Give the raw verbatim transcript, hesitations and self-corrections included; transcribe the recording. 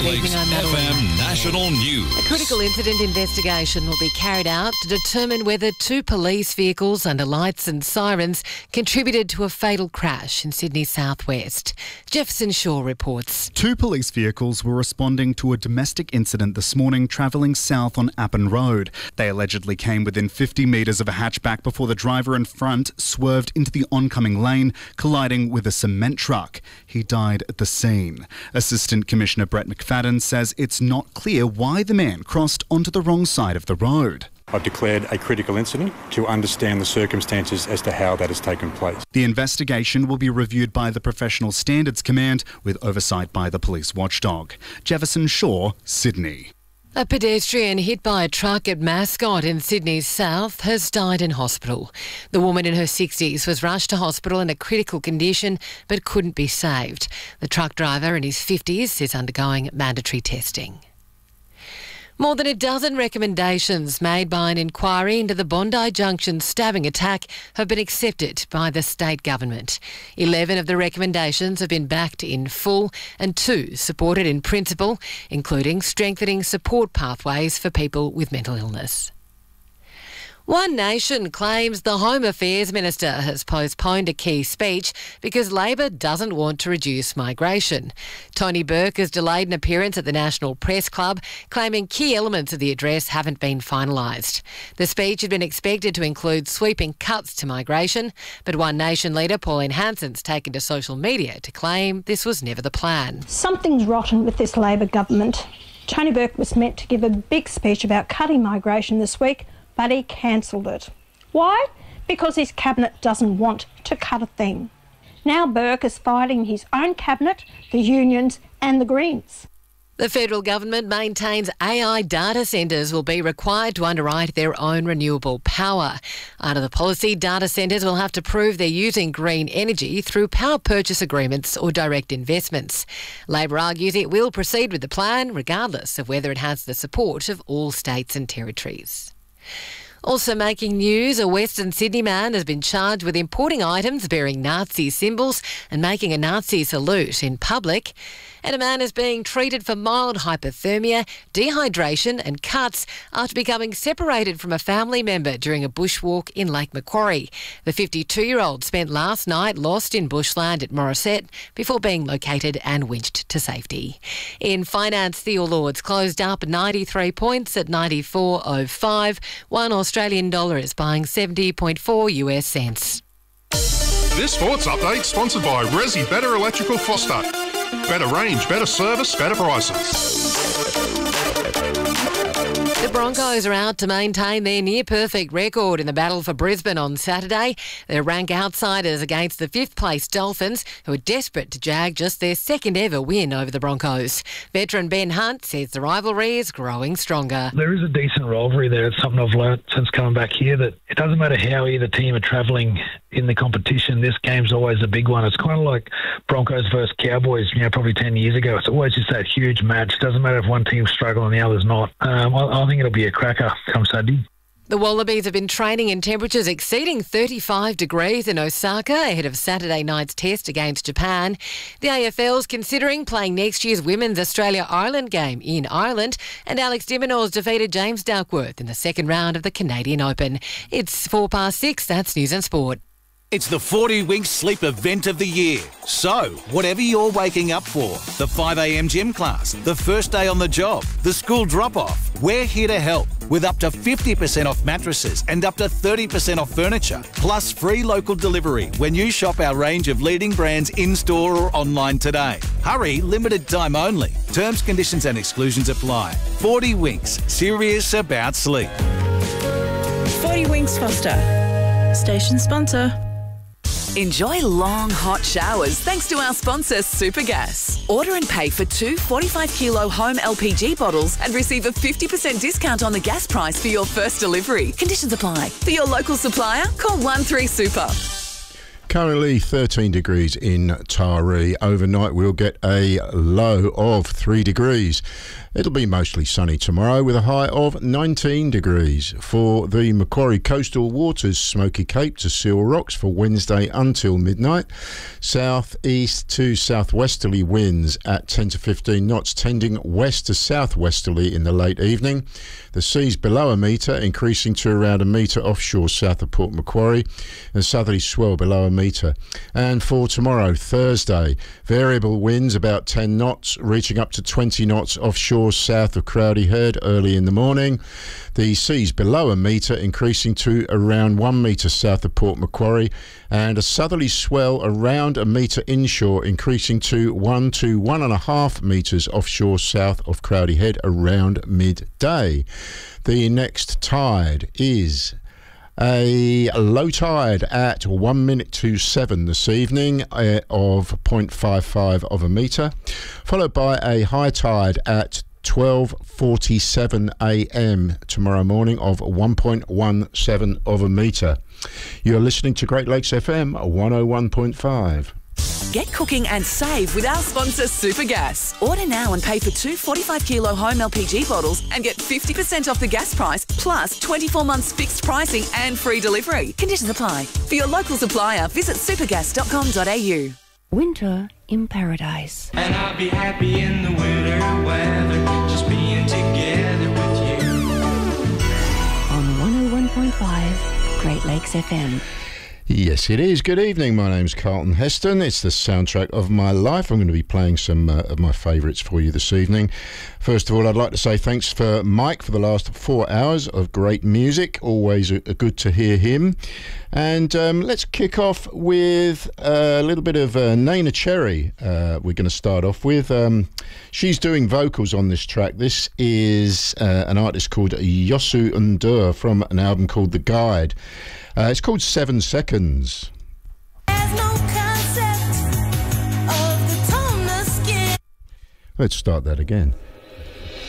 Lakes F M National News. A critical incident investigation will be carried out to determine whether two police vehicles under lights and sirens contributed to a fatal crash in Sydney's southwest. Jefferson Shaw reports. Two police vehicles were responding to a domestic incident this morning travelling south on Appin Road. They allegedly came within fifty metres of a hatchback before the driver in front swerved into the oncoming lane, colliding with a cement truck. He died at the scene. Assistant Commissioner Brett McFadden says it's not clear why the man crossed onto the wrong side of the road. I've declared a critical incident to understand the circumstances as to how that has taken place. The investigation will be reviewed by the Professional Standards Command with oversight by the police watchdog. Jefferson Shaw, Sydney. A pedestrian hit by a truck at Mascot in Sydney's south has died in hospital. The woman in her sixties was rushed to hospital in a critical condition but couldn't be saved. The truck driver in his fifties is undergoing mandatory testing. More than a dozen recommendations made by an inquiry into the Bondi Junction stabbing attack have been accepted by the state government. Eleven of the recommendations have been backed in full and two supported in principle, including strengthening support pathways for people with mental illness. One Nation claims the Home Affairs Minister has postponed a key speech because Labor doesn't want to reduce migration. Tony Burke has delayed an appearance at the National Press Club, claiming key elements of the address haven't been finalised. The speech had been expected to include sweeping cuts to migration, but One Nation leader Pauline Hanson's taken to social media to claim this was never the plan. Something's rotten with this Labor government. Tony Burke was meant to give a big speech about cutting migration this week, but he cancelled it. Why? Because his cabinet doesn't want to cut a thing. Now Burke is fighting his own cabinet, the unions and the Greens. The federal government maintains A I data centres will be required to underwrite their own renewable power. Under the policy, data centres will have to prove they're using green energy through power purchase agreements or direct investments. Labor argues it will proceed with the plan regardless of whether it has the support of all states and territories. Also making news, a Western Sydney man has been charged with importing items bearing Nazi symbols and making a Nazi salute in public. And a man is being treated for mild hypothermia, dehydration and cuts after becoming separated from a family member during a bushwalk in Lake Macquarie. The fifty-two-year-old spent last night lost in bushland at Morisset before being located and winched to safety. In finance, the All Ords closed up ninety-three points at ninety-four oh five. One Australian dollar is buying seventy point four U S cents. This sports update sponsored by Resi Better Electrical Foster. Better range, better service, better prices. The Broncos are out to maintain their near-perfect record in the battle for Brisbane on Saturday. They're rank outsiders against the fifth-place Dolphins, who are desperate to jag just their second-ever win over the Broncos. Veteran Ben Hunt says the rivalry is growing stronger. There is a decent rivalry there. It's something I've learnt since coming back here, that it doesn't matter how either team are travelling in the competition, this game's always a big one. It's kind of like Broncos versus Cowboys, you know, probably ten years ago. It's always just that huge match. It doesn't matter if one team's struggling and the other's not. Um, I, I think it'll be a cracker come Sunday. The Wallabies have been training in temperatures exceeding thirty-five degrees in Osaka ahead of Saturday night's test against Japan. The A F L's considering playing next year's Women's Australia-Ireland game in Ireland, and Alex de Minaur's defeated James Duckworth in the second round of the Canadian Open. It's four past six, that's News and Sport. It's the forty Winks Sleep event of the year. So, whatever you're waking up for, the five a m gym class, the first day on the job, the school drop-off, we're here to help with up to fifty percent off mattresses and up to thirty percent off furniture, plus free local delivery when you shop our range of leading brands in-store or online today. Hurry, limited time only. Terms, conditions and exclusions apply. forty Winks, serious about sleep. forty Winks Foster, station sponsor. Enjoy long, hot showers thanks to our sponsor, Supergas. Order and pay for two forty-five kilo home L P G bottles and receive a fifty percent discount on the gas price for your first delivery. Conditions apply. For your local supplier, call one three super. Currently thirteen degrees in Taree. Overnight we'll get a low of three degrees. It'll be mostly sunny tomorrow with a high of nineteen degrees. For the Macquarie Coastal Waters, Smoky Cape to Seal Rocks for Wednesday until midnight. South east to southwesterly winds at ten to fifteen knots, tending west to southwesterly in the late evening. The seas below a metre, increasing to around a metre offshore south of Port Macquarie, and southerly swell below a metre. And for tomorrow, Thursday, variable winds about ten knots, reaching up to twenty knots offshore south of Crowdy Head early in the morning. The seas below a metre, increasing to around one metre south of Port Macquarie, and a southerly swell around a metre inshore, increasing to one to one and a half metres offshore south of Crowdy Head around midday. The next tide is a low tide at one minute to seven this evening uh, of zero point five five of a metre, followed by a high tide at twelve forty-seven a m tomorrow morning of one point one seven of a metre. You're listening to Great Lakes F M one oh one point five. Get cooking and save with our sponsor Supergas. Order now and pay for two forty-five kilo home L P G bottles and get fifty percent off the gas price, plus twenty-four months fixed pricing and free delivery. Conditions apply. For your local supplier, visit supergas dot com dot a u. Winter in paradise. And I'll be happy in the winter weather, just being together with you. On one oh one point five, Great Lakes F M. Yes, it is. Good evening. My name's Carlton Heston. It's the soundtrack of my life. I'm going to be playing some uh, of my favourites for you this evening. First of all, I'd like to say thanks for Mike for the last four hours of great music. Always a, a good to hear him. And um, let's kick off with a little bit of uh, Nana Cherry. Uh, we're going to start off with. Um, she's doing vocals on this track. This is uh, an artist called Yosu Undur from an album called The Guide. Uh, it's called Seven Seconds. No concept of the tone of skin. Let's start that again.